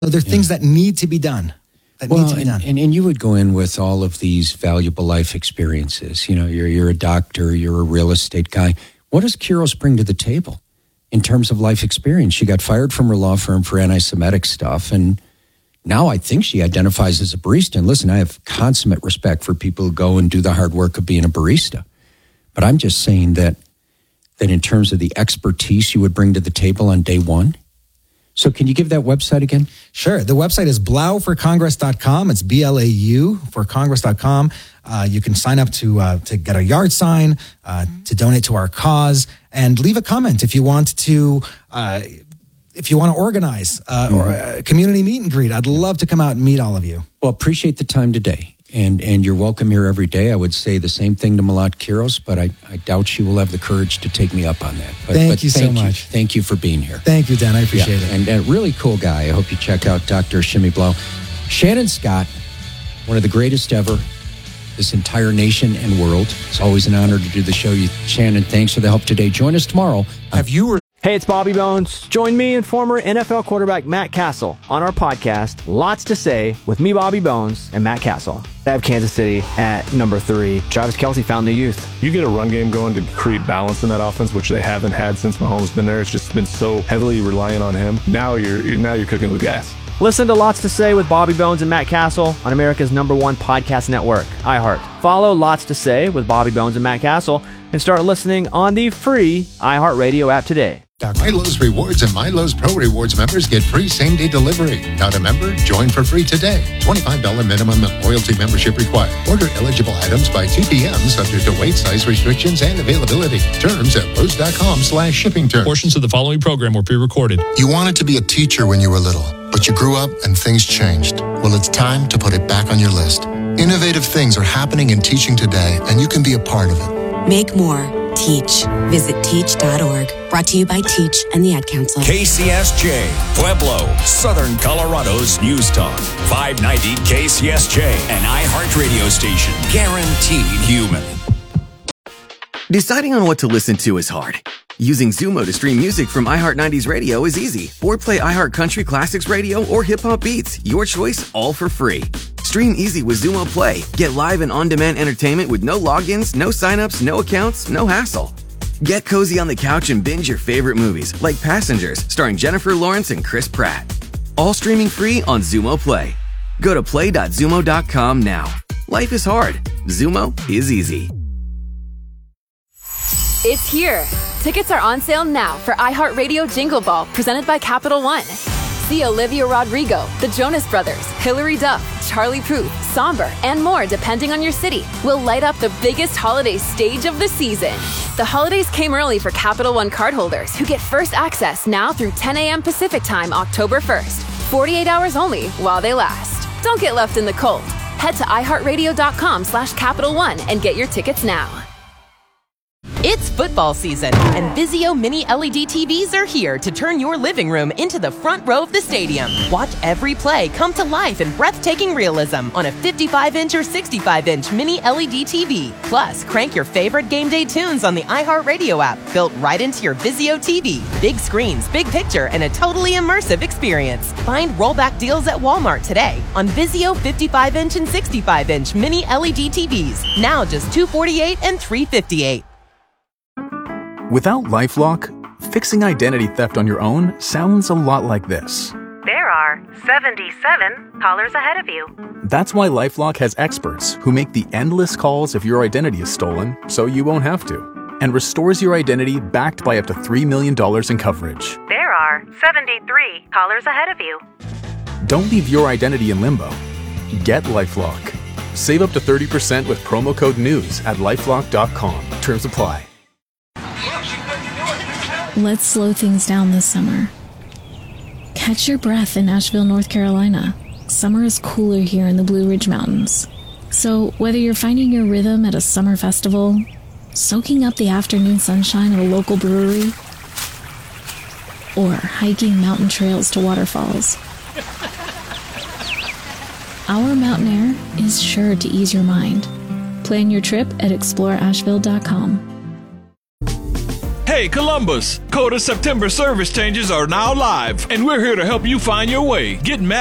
So there are things that need to be done. And you would go in with all of these valuable life experiences. You know, you're a doctor, you're a real estate guy. What does Kiros bring to the table in terms of life experience? She got fired from her law firm for anti-Semitic stuff, and now I think she identifies as a barista. And listen, I have consummate respect for people who go and do the hard work of being a barista. But I'm just saying that in terms of the expertise you would bring to the table on day one. So can you give that website again? Sure. The website is blauforcongress.com. It's BLAU for Congress.com. You can sign up to get a yard sign, to donate to our cause, and leave a comment if you want to organize or a community meet and greet. I'd love to come out and meet all of you. Well, appreciate the time today. And you're welcome here every day. I would say the same thing to Malat Kiros, but I doubt she will have the courage to take me up on that. But thank you so much. Thank you for being here. Thank you, Dan. I appreciate it. And a really cool guy. I hope you check out Dr. Shimmy Blau. Shannon Scott, one of the greatest ever, this entire nation and world. It's always an honor to do the show. Shannon, thanks for the help today. Join us tomorrow. Hey, it's Bobby Bones. Join me and former NFL quarterback Matt Castle on our podcast, Lots to Say, with me, Bobby Bones, and Matt Castle. I have Kansas City at number 3. Travis Kelce found the youth. You get a run game going to create balance in that offense, which they haven't had since Mahomes been there. It's just been so heavily reliant on him. Now you're cooking with gas. Listen to Lots to Say with Bobby Bones and Matt Castle on America's #1 podcast network, iHeart. Follow Lots to Say with Bobby Bones and Matt Castle and start listening on the free iHeartRadio app today. MyLowe's Rewards and MyLowe's Pro Rewards members get free same-day delivery. Not a member? Join for free today. $25 minimum loyalty membership required. Order eligible items by 2 p.m. subject to weight, size restrictions, and availability. Terms at Lowe's.com/shipping terms. Portions of the following program were pre-recorded. You wanted to be a teacher when you were little, but you grew up and things changed. Well, it's time to put it back on your list. Innovative things are happening in teaching today, and you can be a part of it. Make more. Teach. Visit teach.org. Brought to you by Teach and the Ad Council. KCSJ, Pueblo, Southern Colorado's News Talk. 590 KCSJ, an iHeart radio station. Guaranteed human. Deciding on what to listen to is hard. Using Zumo to stream music from iHeart 90s radio is easy. Or play iHeart Country Classics Radio or Hip Hop Beats. Your choice, all for free. Stream easy with Zumo Play. Get live and on-demand entertainment with no logins, no signups, no accounts, no hassle. Get cozy on the couch and binge your favorite movies, like Passengers, starring Jennifer Lawrence and Chris Pratt. All streaming free on Zumo Play. Go to play.zumo.com now. Life is hard. Zumo is easy. It's here. Tickets are on sale now for iHeartRadio Jingle Ball, presented by Capital One. See Olivia Rodrigo, the Jonas Brothers, Hilary Duff, Charlie Puth, Somber, and more depending on your city. Will light up the biggest holiday stage of the season. The holidays came early for Capital One cardholders who get first access now through 10 a.m. Pacific Time, October 1st. 48 hours only while they last. Don't get left in the cold. Head to iHeartRadio.com/Capital One and get your tickets now. It's football season, and Vizio Mini LED TVs are here to turn your living room into the front row of the stadium. Watch every play come to life in breathtaking realism on a 55-inch or 65-inch Mini LED TV. Plus, crank your favorite game day tunes on the iHeartRadio app, built right into your Vizio TV. Big screens, big picture, and a totally immersive experience. Find rollback deals at Walmart today on Vizio 55-inch and 65-inch Mini LED TVs. Now just $248 and $358. Without LifeLock, fixing identity theft on your own sounds a lot like this. There are 77 callers ahead of you. That's why LifeLock has experts who make the endless calls if your identity is stolen, so you won't have to, and restores your identity backed by up to $3 million in coverage. There are 73 callers ahead of you. Don't leave your identity in limbo. Get LifeLock. Save up to 30% with promo code NEWS at LifeLock.com. Terms apply. Let's slow things down this summer. Catch your breath in Asheville, North Carolina. Summer is cooler here in the Blue Ridge Mountains. So whether you're finding your rhythm at a summer festival, soaking up the afternoon sunshine at a local brewery, or hiking mountain trails to waterfalls, our mountain air is sure to ease your mind. Plan your trip at exploreasheville.com. Hey, Columbus! Coda September service changes are now live, and we're here to help you find your way. Get mad